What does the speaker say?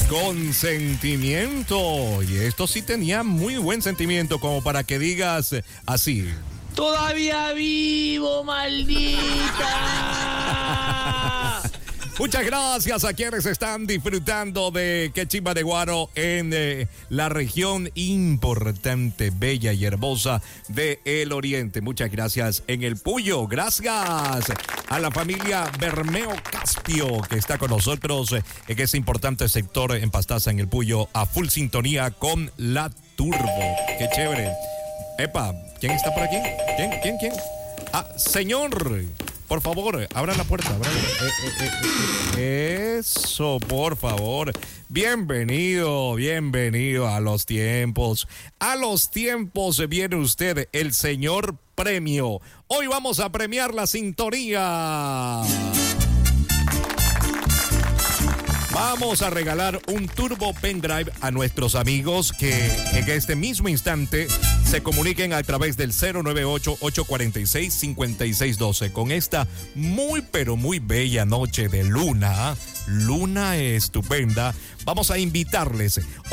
con sentimiento. Y esto sí tenía muy buen sentimiento, como para que digas así. ¡Todavía vivo, maldita! Muchas gracias a quienes están disfrutando de Qué Chimba de Guaro en la región importante, bella y hermosa de El Oriente. Muchas gracias en El Puyo. Gracias a la familia Bermeo Caspio que está con nosotros en ese importante sector en Pastaza, en El Puyo, a full sintonía con la Turbo. Qué chévere. Epa, ¿quién está por aquí? ¿Quién? Ah, señor. Por favor, abra la puerta. Eso, por favor. Bienvenido a los tiempos. A los tiempos viene usted, el señor Premio. Hoy vamos a premiar la sintonía. Vamos a regalar un Turbo Pendrive a nuestros amigos que en este mismo instante se comuniquen a través del 098-846-5612. Con esta muy pero muy bella noche de luna estupenda, vamos a invitarles